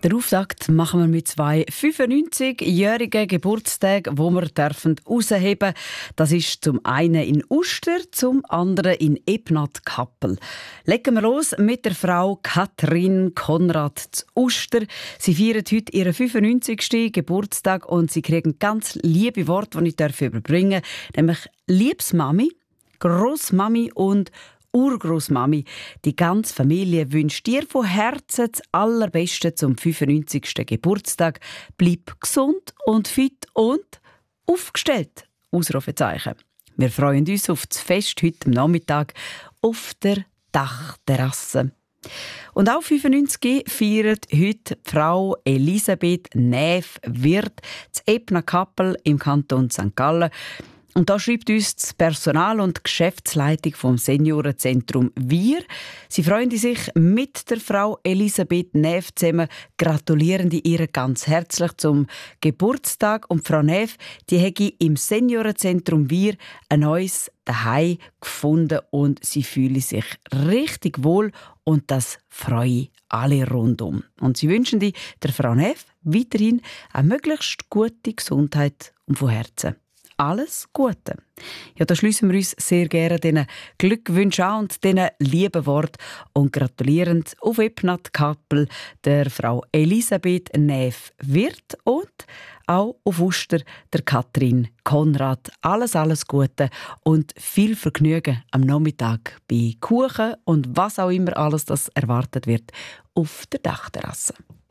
Den Auftakt machen wir mit 2 95-jährigen Geburtstagen, die wir herausheben dürfen. Das ist zum einen in Uster, zum anderen in Ebnat-Kappel. Legen wir los mit der Frau Katrin Konrad zu Uster. Sie feiert heute ihren 95. Geburtstag und sie kriegen ganz liebe Worte, die ich überbringen darf. Nämlich «Liebes Mami», «Grossmami» und Urgroßmami. Die ganze Familie wünscht dir von Herzen das Allerbeste zum 95. Geburtstag. Bleib gesund und fit und aufgestellt. Ausrufezeichen. Wir freuen uns auf das Fest heute am Nachmittag auf der Dachterrasse. Und auch 95 feiert heute Frau Elisabeth Näf-Wirth zu Ebnat-Kappel im Kanton St. Gallen. Und da schreibt uns das Personal und die Geschäftsleitung vom Seniorenzentrum Wir. Sie freuen sich mit der Frau Elisabeth Näf zusammen, gratulieren ihr ganz herzlich zum Geburtstag. Und Frau Näf, die hätte im Seniorenzentrum Wir ein neues Zuhause gefunden und sie fühlen sich richtig wohl und das freue alle rundum. Und sie wünschen der Frau Näf weiterhin eine möglichst gute Gesundheit und von Herzen alles Gute. Ja, da schliessen wir uns sehr gerne diesen Glückwünschen an und diesen lieben Worten und gratulieren auf Ebnat-Kappel der Frau Elisabeth Näf-Wirth und auch auf Uster der Katrin Konrad. Alles Gute und viel Vergnügen am Nachmittag bei Kuchen und was auch immer alles das erwartet wird auf der Dachterrasse.